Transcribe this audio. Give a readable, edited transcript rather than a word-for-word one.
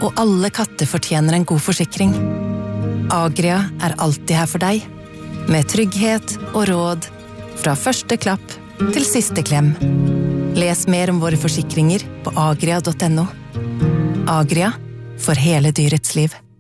og alle katter fortjener en god forsikring. Agria alltid her for deg, med trygghet og råd fra første klapp til siste klem. Les mer om våre forsikringer på agria.no. Agria, for hele dyrets liv.